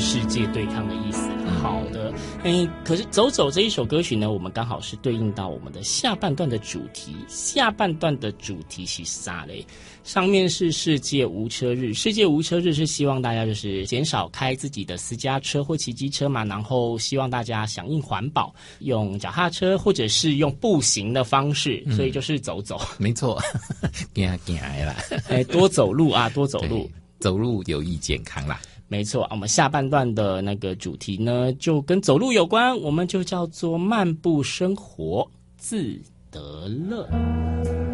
世界对抗的意思。好的，可是走走这一首歌曲呢，我们刚好是对应到我们的下半段的主题。下半段的主题是啥嘞？上面是世界无车日，世界无车日是希望大家就是减少开自己的私家车或骑机车嘛，然后希望大家响应环保，用脚踏车或者是用步行的方式，所以就是走走。 没错，行啦， 多走路啊，多走路， 走路有益健康啦。 没错，我们下半段的那个主题呢，就跟走路有关，我们就叫做漫步生活，自得乐。